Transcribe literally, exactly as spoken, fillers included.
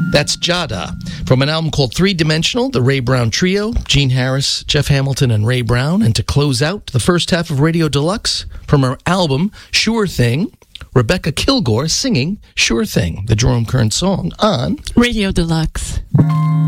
That's Jada from an album called Three Dimensional, the Ray Brown Trio, Gene Harris, Jeff Hamilton, and Ray Brown. And to close out the first half of Radio Deluxe from her album Sure Thing, Rebecca Kilgore singing Sure Thing, the Jerome Kern song on Radio Deluxe.